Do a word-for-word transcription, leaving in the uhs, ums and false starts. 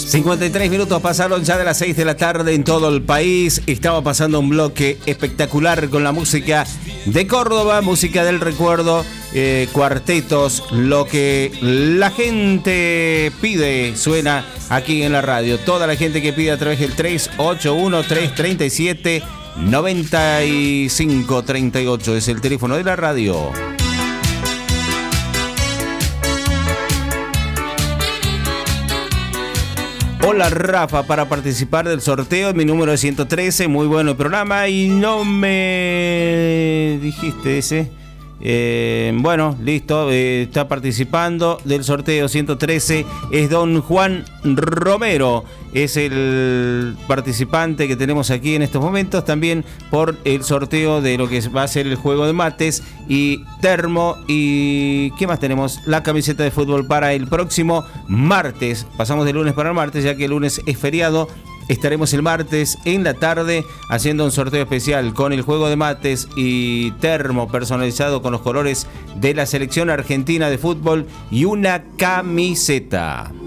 cincuenta y tres minutos pasaron ya de las seis de la tarde en todo el país. Estaba pasando un bloque espectacular con la música de Córdoba, música del recuerdo, eh, cuartetos, lo que la gente pide suena aquí en la radio. Toda la gente que pide a través del tres ocho uno, tres tres siete, nueve cinco tres ocho es el teléfono de la radio. Hola Rafa, para participar del sorteo, mi número es ciento trece, muy bueno el programa y no me dijiste ese. Eh, bueno, listo, eh, está participando del sorteo ciento trece, es don Juan Romero, es el participante que tenemos aquí en estos momentos, también por el sorteo de lo que va a ser el juego de mates y termo. Y ¿qué más tenemos? La camiseta de fútbol para el próximo martes, pasamos de lunes para el martes ya que el lunes es feriado. Estaremos el martes en la tarde haciendo un sorteo especial con el juego de mates y termo personalizado con los colores de la selección argentina de fútbol y una camiseta.